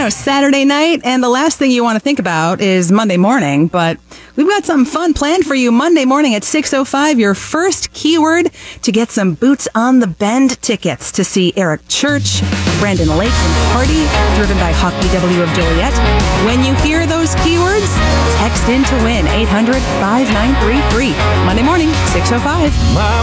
Saturday night, and the last thing you want to think about is Monday morning, but we've got something fun planned for you Monday morning at 6:05. Your first keyword to get some Boots on the Bend tickets to see Eric Church, Brandon Lake, and Party, driven by Hockey W of Joliet. When you hear those keywords, text in to win 800-5933. Monday morning, 6:05.